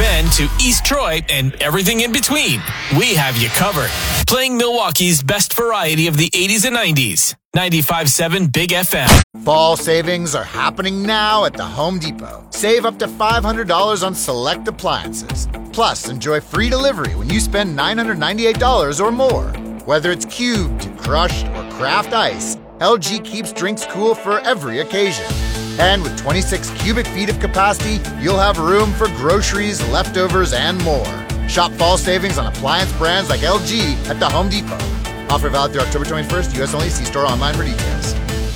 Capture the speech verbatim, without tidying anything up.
Bend to East Troy and everything in between. We have you covered. Playing Milwaukee's best variety of the eighties and nineties. ninety-five point seven Big F M. Fall savings are happening now at the Home Depot. Save up to five hundred dollars on select appliances. Plus, enjoy free delivery when you spend nine hundred ninety-eight dollars or more. Whether it's cubed, crushed, or craft ice, L G keeps drinks cool for every occasion. And with twenty-six cubic feet of capacity, you'll have room for groceries, leftovers, and more. Shop fall savings on appliance brands like L G at the Home Depot. Offer valid through October twenty-first. U S only. See store online for details.